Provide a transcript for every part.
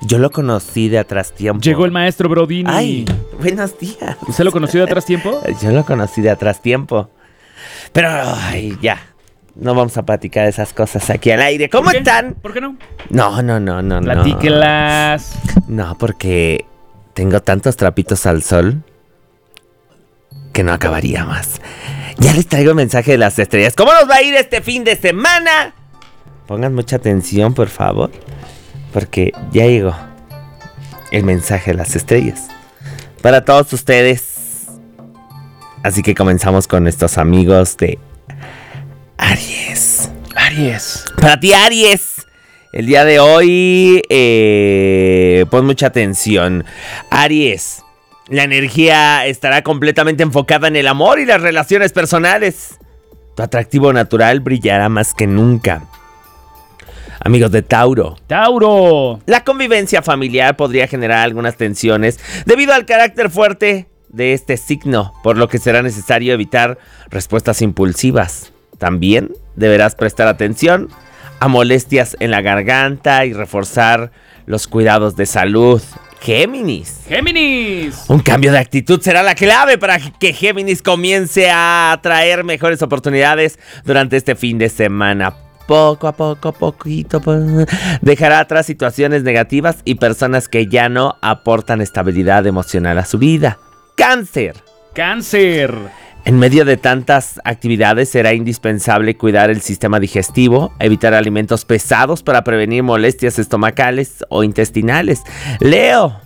Yo lo conocí de atrás tiempo. Llegó el maestro Brodini. Ay, buenos días. ¿Usted lo conoció de atrás tiempo? Yo lo conocí de atrás tiempo. Pero, ay, ya. No vamos a platicar esas cosas aquí al aire. ¿Cómo están? ¿Por qué no? No. Platíquelas. No, porque tengo tantos trapitos al sol que no acabaría más. Ya les traigo el mensaje de las estrellas. ¿Cómo nos va a ir este fin de semana? Pongan mucha atención, por favor, porque ya llegó el mensaje de las estrellas para todos ustedes. Así que comenzamos con nuestros amigos de Aries. Para ti, Aries, el día de hoy, pon mucha atención. Aries, la energía estará completamente enfocada en el amor y las relaciones personales. Tu atractivo natural brillará más que nunca. Amigos de Tauro. La convivencia familiar podría generar algunas tensiones debido al carácter fuerte de este signo, por lo que será necesario evitar respuestas impulsivas. También deberás prestar atención a molestias en la garganta y reforzar los cuidados de salud. Géminis. Un cambio de actitud será la clave para que Géminis comience a atraer mejores oportunidades durante este fin de semana. Poco a poco, dejará atrás situaciones negativas y personas que ya no aportan estabilidad emocional a su vida. Cáncer. En medio de tantas actividades será indispensable cuidar el sistema digestivo, evitar alimentos pesados para prevenir molestias estomacales o intestinales. Leo.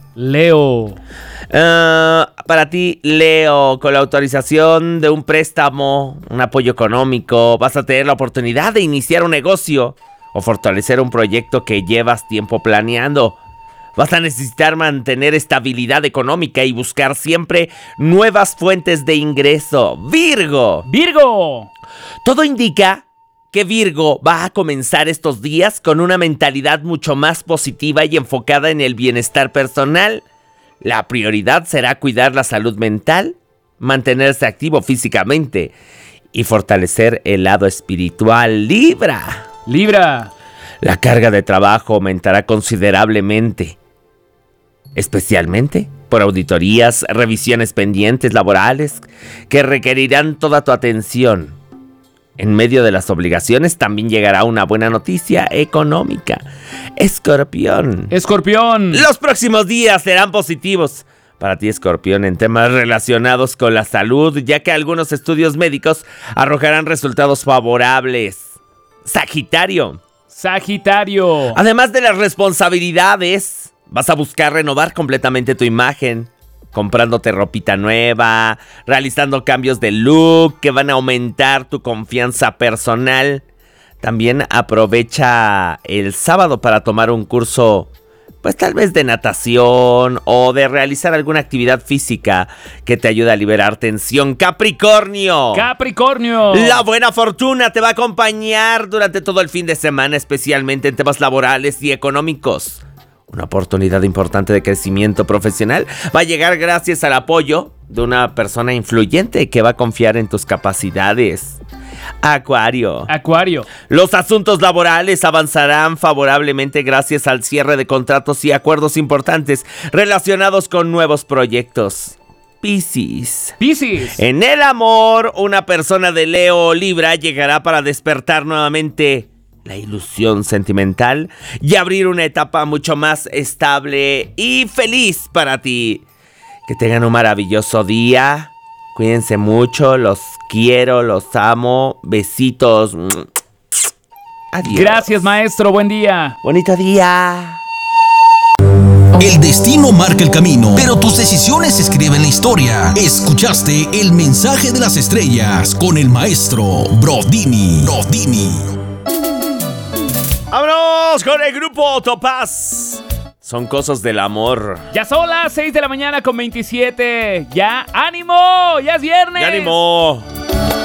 Para ti, Leo, con la autorización de un préstamo, un apoyo económico, vas a tener la oportunidad de iniciar un negocio o fortalecer un proyecto que llevas tiempo planeando. Vas a necesitar mantener estabilidad económica y buscar siempre nuevas fuentes de ingreso. Virgo. Todo indica que Virgo va a comenzar estos días con una mentalidad mucho más positiva y enfocada en el bienestar personal. La prioridad será cuidar la salud mental, mantenerse activo físicamente y fortalecer el lado espiritual. Libra. La carga de trabajo aumentará considerablemente, especialmente por auditorías, revisiones pendientes laborales que requerirán toda tu atención. En medio de las obligaciones también llegará una buena noticia económica. Escorpión. Los próximos días serán positivos para ti, Escorpión, en temas relacionados con la salud, ya que algunos estudios médicos arrojarán resultados favorables. Sagitario. Además de las responsabilidades, vas a buscar renovar completamente tu imagen, comprándote ropita nueva, realizando cambios de look que van a aumentar tu confianza personal. También aprovecha el sábado para tomar un curso, pues tal vez de natación o de realizar alguna actividad física que te ayude a liberar tensión. Capricornio. La buena fortuna te va a acompañar durante todo el fin de semana, especialmente en temas laborales y económicos. Una oportunidad importante de crecimiento profesional va a llegar gracias al apoyo de una persona influyente que va a confiar en tus capacidades. Acuario. Los asuntos laborales avanzarán favorablemente gracias al cierre de contratos y acuerdos importantes relacionados con nuevos proyectos. Piscis. En el amor, una persona de Leo o Libra llegará para despertar nuevamente la ilusión sentimental y abrir una etapa mucho más estable y feliz para ti. Que tengan un maravilloso día. Cuídense mucho, los quiero, los amo. Besitos. Adiós. Gracias, maestro. Buen día. Bonito día. El destino marca el camino, pero tus decisiones escriben la historia. Escuchaste el mensaje de las estrellas con el maestro Brodini. ¡Vámonos con el grupo Topaz! Son cosas del amor. Ya son las 6 de la mañana con 27. Ya, ánimo, ya es viernes. ¡Ya ánimo!